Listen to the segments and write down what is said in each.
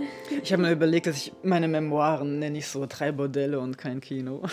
Ich habe mir überlegt, dass ich meine Memoiren nenne ich so 3 Bordelle und kein Kino.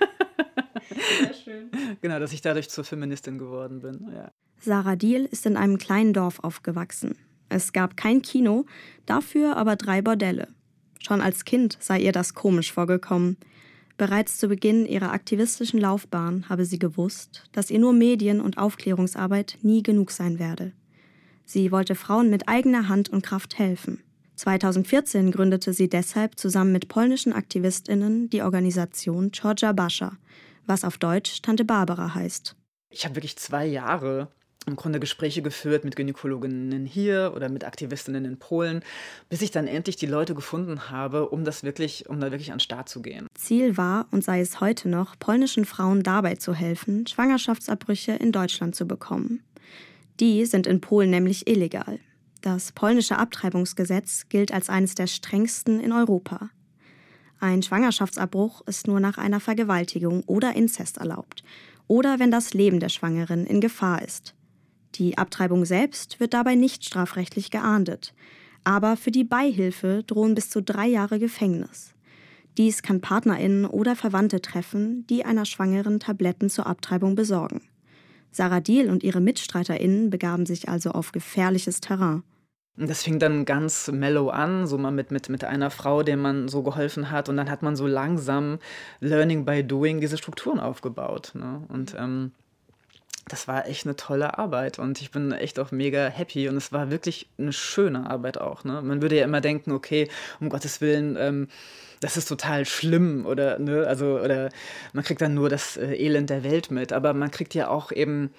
Sehr schön. Genau, dass ich dadurch zur Feministin geworden bin, ja. Sarah Diehl ist in einem kleinen Dorf aufgewachsen. Es gab kein Kino, dafür aber 3 Bordelle. Schon als Kind sei ihr das komisch vorgekommen. Bereits zu Beginn ihrer aktivistischen Laufbahn habe sie gewusst, dass ihr nur Medien- und Aufklärungsarbeit nie genug sein werde. Sie wollte Frauen mit eigener Hand und Kraft helfen. 2014 gründete sie deshalb zusammen mit polnischen AktivistInnen die Organisation Georgia Basza, was auf Deutsch Tante Barbara heißt. Ich habe wirklich 2 Jahre im Grunde Gespräche geführt mit Gynäkologinnen hier oder mit Aktivistinnen in Polen, bis ich dann endlich die Leute gefunden habe, um da wirklich an den Start zu gehen. Ziel war und sei es heute noch, polnischen Frauen dabei zu helfen, Schwangerschaftsabbrüche in Deutschland zu bekommen. Die sind in Polen nämlich illegal. Das polnische Abtreibungsgesetz gilt als eines der strengsten in Europa. Ein Schwangerschaftsabbruch ist nur nach einer Vergewaltigung oder Inzest erlaubt oder wenn das Leben der Schwangeren in Gefahr ist. Die Abtreibung selbst wird dabei nicht strafrechtlich geahndet, aber für die Beihilfe drohen bis zu 3 Jahre Gefängnis. Dies kann PartnerInnen oder Verwandte treffen, die einer Schwangeren Tabletten zur Abtreibung besorgen. Sarah Diehl und ihre MitstreiterInnen begaben sich also auf gefährliches Terrain. Das fing dann ganz mellow an, so mal mit einer Frau, der man so geholfen hat. Und dann hat man so langsam, learning by doing, diese Strukturen aufgebaut. Ne? Und das war echt eine tolle Arbeit. Und ich bin echt auch mega happy. Und es war wirklich eine schöne Arbeit auch. Ne? Man würde ja immer denken, okay, um Gottes Willen, das ist total schlimm oder man kriegt dann nur das Elend der Welt mit. Aber man kriegt ja auch eben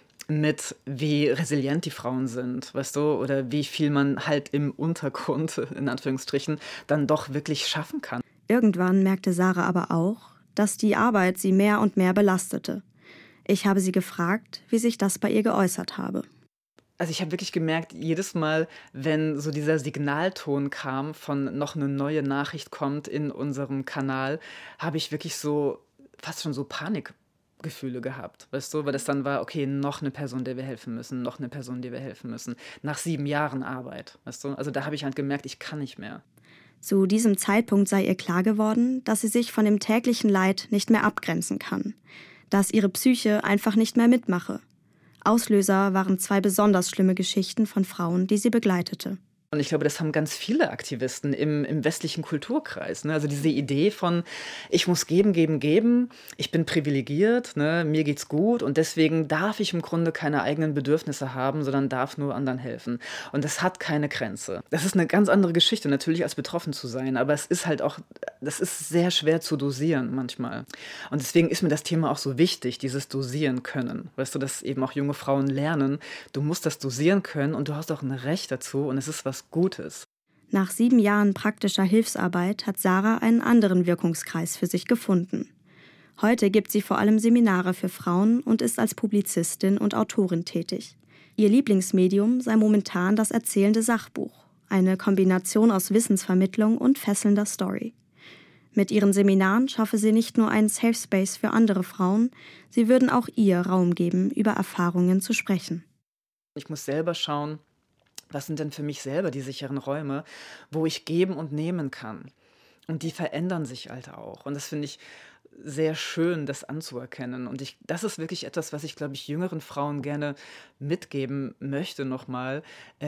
mit, wie resilient die Frauen sind, weißt du, oder wie viel man halt im Untergrund, in Anführungsstrichen, dann doch wirklich schaffen kann. Irgendwann merkte Sarah aber auch, dass die Arbeit sie mehr und mehr belastete. Ich habe sie gefragt, wie sich das bei ihr geäußert habe. Also ich habe wirklich gemerkt, jedes Mal, wenn so dieser Signalton kam von noch eine neue Nachricht kommt in unserem Kanal, habe ich wirklich so fast schon so Panikgefühle gehabt, weißt du, weil das dann war, okay, noch eine Person, der wir helfen müssen, noch eine Person, der wir helfen müssen, nach 7 Jahren Arbeit, weißt du, also da habe ich halt gemerkt, ich kann nicht mehr. Zu diesem Zeitpunkt sei ihr klar geworden, dass sie sich von dem täglichen Leid nicht mehr abgrenzen kann, dass ihre Psyche einfach nicht mehr mitmache. Auslöser waren 2 besonders schlimme Geschichten von Frauen, die sie begleitete. Und ich glaube, das haben ganz viele Aktivisten im westlichen Kulturkreis. Ne? Also diese Idee von, ich muss geben, geben, geben, ich bin privilegiert, ne? Mir geht's gut und deswegen darf ich im Grunde keine eigenen Bedürfnisse haben, sondern darf nur anderen helfen. Und das hat keine Grenze. Das ist eine ganz andere Geschichte, natürlich als betroffen zu sein, aber es ist halt auch, das ist sehr schwer zu dosieren manchmal. Und deswegen ist mir das Thema auch so wichtig, dieses Dosieren können. Weißt du, dass eben auch junge Frauen lernen, du musst das dosieren können und du hast auch ein Recht dazu und es ist was Gutes. Nach 7 Jahren praktischer Hilfsarbeit hat Sarah einen anderen Wirkungskreis für sich gefunden. Heute gibt sie vor allem Seminare für Frauen und ist als Publizistin und Autorin tätig. Ihr Lieblingsmedium sei momentan das erzählende Sachbuch, eine Kombination aus Wissensvermittlung und fesselnder Story. Mit ihren Seminaren schaffe sie nicht nur einen Safe Space für andere Frauen, sie würden auch ihr Raum geben, über Erfahrungen zu sprechen. Ich muss selber schauen, was sind denn für mich selber die sicheren Räume, wo ich geben und nehmen kann. Und die verändern sich halt auch. Und das finde ich sehr schön, das anzuerkennen. Und das ist wirklich etwas, was ich, glaube ich, jüngeren Frauen gerne mitgeben möchte nochmal,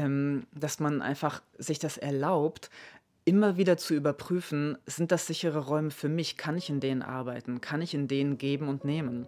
dass man einfach sich das erlaubt, immer wieder zu überprüfen, sind das sichere Räume für mich? Kann ich in denen arbeiten? Kann ich in denen geben und nehmen?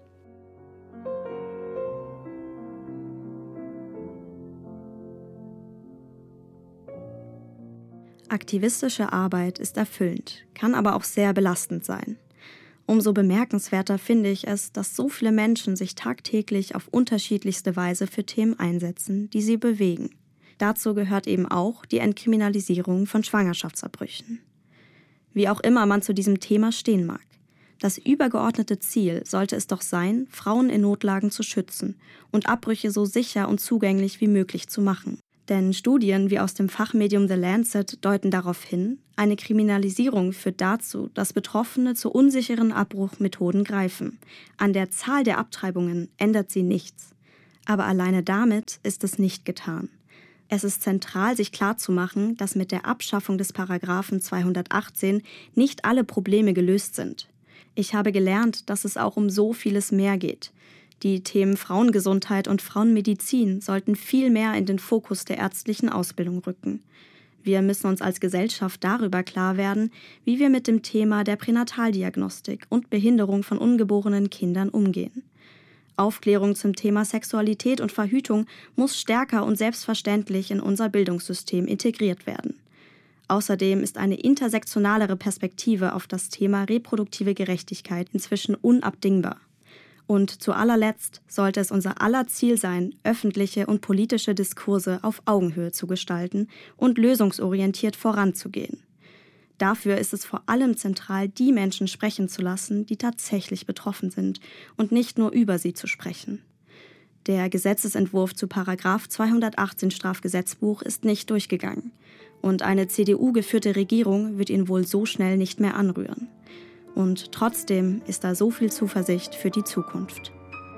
Aktivistische Arbeit ist erfüllend, kann aber auch sehr belastend sein. Umso bemerkenswerter finde ich es, dass so viele Menschen sich tagtäglich auf unterschiedlichste Weise für Themen einsetzen, die sie bewegen. Dazu gehört eben auch die Entkriminalisierung von Schwangerschaftsabbrüchen. Wie auch immer man zu diesem Thema stehen mag. Das übergeordnete Ziel sollte es doch sein, Frauen in Notlagen zu schützen und Abbrüche so sicher und zugänglich wie möglich zu machen. Denn Studien wie aus dem Fachmedium The Lancet deuten darauf hin, eine Kriminalisierung führt dazu, dass Betroffene zu unsicheren Abbruchmethoden greifen. An der Zahl der Abtreibungen ändert sie nichts. Aber alleine damit ist es nicht getan. Es ist zentral, sich klarzumachen, dass mit der Abschaffung des Paragraphen 218 nicht alle Probleme gelöst sind. Ich habe gelernt, dass es auch um so vieles mehr geht. Die Themen Frauengesundheit und Frauenmedizin sollten viel mehr in den Fokus der ärztlichen Ausbildung rücken. Wir müssen uns als Gesellschaft darüber klar werden, wie wir mit dem Thema der Pränataldiagnostik und Behinderung von ungeborenen Kindern umgehen. Aufklärung zum Thema Sexualität und Verhütung muss stärker und selbstverständlich in unser Bildungssystem integriert werden. Außerdem ist eine intersektionalere Perspektive auf das Thema reproduktive Gerechtigkeit inzwischen unabdingbar. Und zu allerletzt sollte es unser aller Ziel sein, öffentliche und politische Diskurse auf Augenhöhe zu gestalten und lösungsorientiert voranzugehen. Dafür ist es vor allem zentral, die Menschen sprechen zu lassen, die tatsächlich betroffen sind und nicht nur über sie zu sprechen. Der Gesetzesentwurf zu Paragraph 218 Strafgesetzbuch ist nicht durchgegangen. Und eine CDU-geführte Regierung wird ihn wohl so schnell nicht mehr anrühren. Und trotzdem ist da so viel Zuversicht für die Zukunft.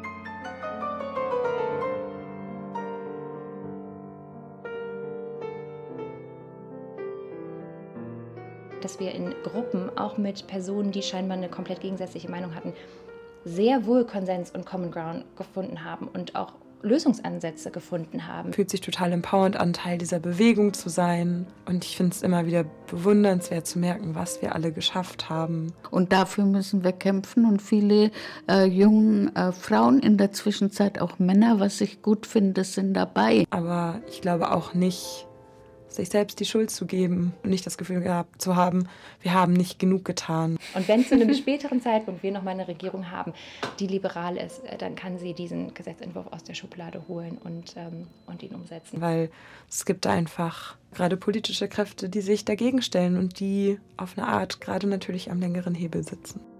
Dass wir in Gruppen, auch mit Personen, die scheinbar eine komplett gegensätzliche Meinung hatten, sehr wohl Konsens und Common Ground gefunden haben und auch Lösungsansätze gefunden haben. Fühlt sich total empowernd an, Teil dieser Bewegung zu sein. Und ich finde es immer wieder bewundernswert zu merken, was wir alle geschafft haben. Und dafür müssen wir kämpfen. Und viele junge Frauen, in der Zwischenzeit auch Männer, was ich gut finde, sind dabei. Aber ich glaube auch nicht, sich selbst die Schuld zu geben und nicht das Gefühl gehabt zu haben, wir haben nicht genug getan. Und wenn zu einem späteren Zeitpunkt wir nochmal eine Regierung haben, die liberal ist, dann kann sie diesen Gesetzentwurf aus der Schublade holen und ihn umsetzen. Weil es gibt einfach gerade politische Kräfte, die sich dagegen stellen und die auf eine Art gerade natürlich am längeren Hebel sitzen.